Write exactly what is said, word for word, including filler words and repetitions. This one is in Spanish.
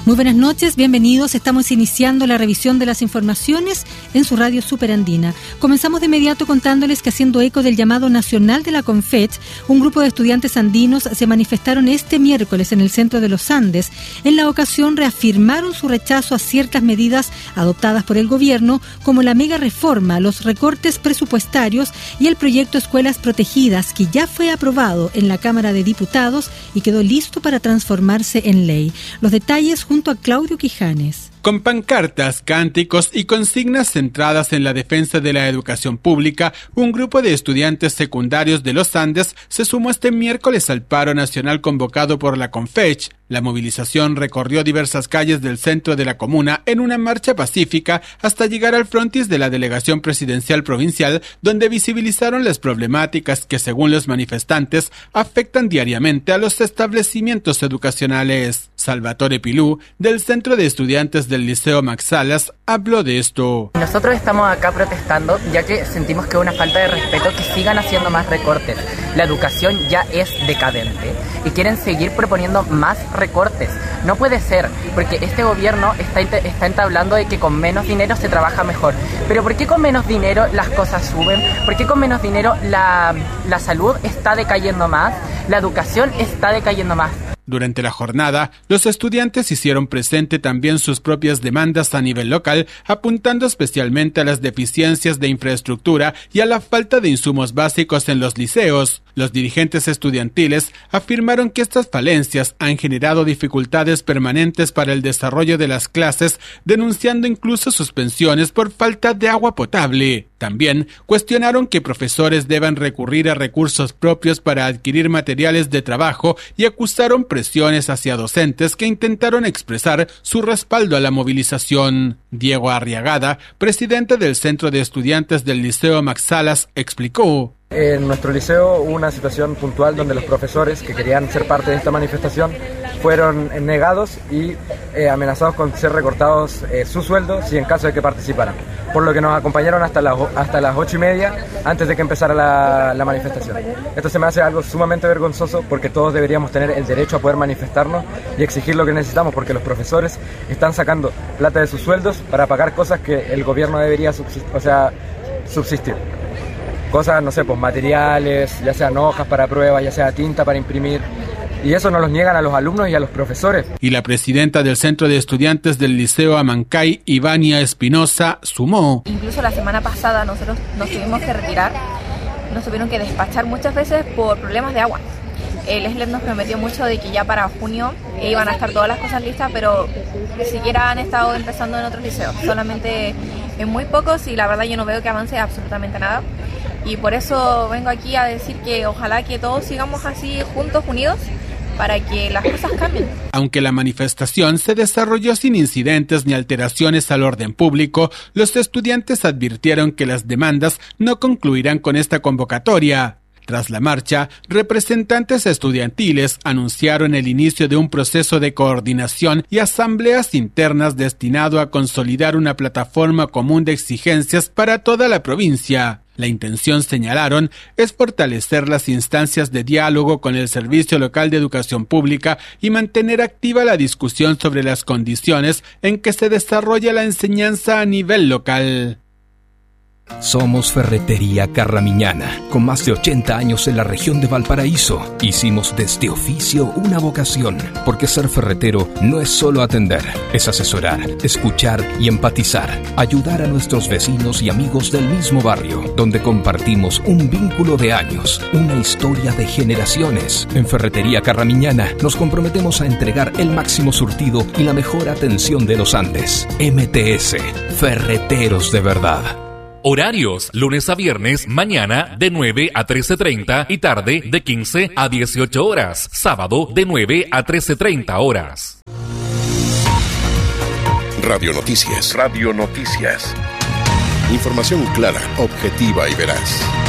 Muy buenas noches, bienvenidos. Estamos iniciando la revisión de las informaciones en su radio Superandina. Comenzamos de inmediato contándoles que, haciendo eco del llamado nacional de la CONFECH, un grupo de estudiantes andinos se manifestaron este miércoles en el centro de los Andes. En la ocasión reafirmaron su rechazo a ciertas medidas adoptadas por el gobierno, como la mega reforma, los recortes presupuestarios y el proyecto Escuelas Protegidas, que ya fue aprobado en la Cámara de Diputados y quedó listo para transformarse en ley. Los detalles junto a Claudio Quijanes. Con pancartas, cánticos y consignas centradas en la defensa de la educación pública, un grupo de estudiantes secundarios de los Andes se sumó este miércoles al paro nacional convocado por la CONFECH. La movilización recorrió diversas calles del centro de la comuna en una marcha pacífica hasta llegar al frontis de la delegación presidencial provincial, donde visibilizaron las problemáticas que, según los manifestantes, afectan diariamente a los establecimientos educacionales. Salvatore Pilú, del Centro de Estudiantes del Liceo Max Salas, habló de esto. Nosotros estamos acá protestando ya que sentimos que es una falta de respeto que sigan haciendo más recortes. La educación ya es decadente y quieren seguir proponiendo más recortes. No puede ser, porque este gobierno está, está entablando de que con menos dinero se trabaja mejor. Pero ¿por qué con menos dinero las cosas suben? ¿Por qué con menos dinero la, la salud está decayendo más? La educación está decayendo más. Durante la jornada, los estudiantes hicieron presente también sus propias demandas a nivel local, apuntando especialmente a las deficiencias de infraestructura y a la falta de insumos básicos en los liceos. Los dirigentes estudiantiles afirmaron que estas falencias han generado dificultades permanentes para el desarrollo de las clases, denunciando incluso suspensiones por falta de agua potable. También cuestionaron que profesores deban recurrir a recursos propios para adquirir materiales de trabajo y acusaron presiones hacia docentes que intentaron expresar su respaldo a la movilización. Diego Arriagada, presidente del Centro de Estudiantes del Liceo Max Salas, explicó. En nuestro liceo hubo una situación puntual donde los profesores que querían ser parte de esta manifestación fueron negados y eh, amenazados con ser recortados eh, su sueldo si en caso de que participaran, por lo que nos acompañaron hasta las, hasta las ocho y media antes de que empezara la, la manifestación. Esto se me hace algo sumamente vergonzoso porque todos deberíamos tener el derecho a poder manifestarnos y exigir lo que necesitamos, porque los profesores están sacando plata de sus sueldos para pagar cosas que el gobierno debería subsistir, o sea, subsistir. Cosas, no sé, pues materiales, ya sean hojas para pruebas, ya sea tinta para imprimir. Y eso nos los niegan a los alumnos y a los profesores. Y la presidenta del Centro de Estudiantes del Liceo Amancay, Ivania Espinosa, sumó. Incluso la semana pasada nosotros nos tuvimos que retirar, nos tuvieron que despachar muchas veces por problemas de agua. El S L E P nos prometió mucho de que ya para junio iban a estar todas las cosas listas, pero ni siquiera han estado empezando en otros liceos, solamente en muy pocos, y la verdad yo no veo que avance absolutamente nada. Y por eso vengo aquí a decir que ojalá que todos sigamos así juntos, unidos, para que las cosas cambien. Aunque la manifestación se desarrolló sin incidentes ni alteraciones al orden público, los estudiantes advirtieron que las demandas no concluirán con esta convocatoria. Tras la marcha, representantes estudiantiles anunciaron el inicio de un proceso de coordinación y asambleas internas destinado a consolidar una plataforma común de exigencias para toda la provincia. La intención, señalaron, es fortalecer las instancias de diálogo con el Servicio Local de Educación Pública y mantener activa la discusión sobre las condiciones en que se desarrolla la enseñanza a nivel local. Somos Ferretería Carramiñana, con más de ochenta años en la región de Valparaíso. Hicimos de este oficio una vocación, porque ser ferretero no es solo atender, es asesorar, escuchar y empatizar, ayudar a nuestros vecinos y amigos del mismo barrio, donde compartimos un vínculo de años, una historia de generaciones. En Ferretería Carramiñana nos comprometemos a entregar el máximo surtido y la mejor atención de los Andes. M T S, Ferreteros de verdad. Horarios, lunes a viernes, mañana de nueve a trece treinta y tarde de quince a dieciocho horas. Sábado de nueve a trece treinta horas. Radio Noticias. Radio Noticias. Información clara, objetiva y veraz.